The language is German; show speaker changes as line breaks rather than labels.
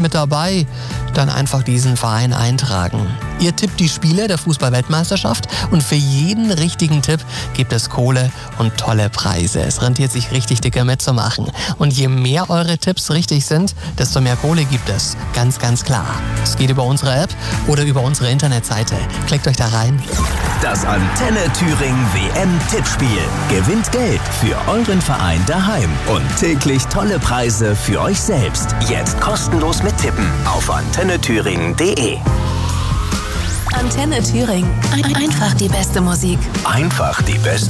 mit dabei, dann einfach diesen Verein eintragen. Ihr tippt die Spiele der Fußball-Weltmeisterschaft und für jeden richtigen Tipp gibt es Kohle und tolle Preise. Es rentiert sich richtig dicker mitzumachen. Und je mehr eure Tipps richtig sind, desto mehr Kohle gibt es. Ganz, ganz klar. Es geht über unsere App oder über unsere Internetseite. Klickt euch da rein.
Das Antenne Thüringen WM-Tippspiel. Gewinnt Geld für euren Verein daheim und täglich tolle Preise für euch selbst. Jetzt kostenlos mittippen auf antennethüringen.de.
Antenne Thüringen. Einfach die beste Musik.
Einfach die beste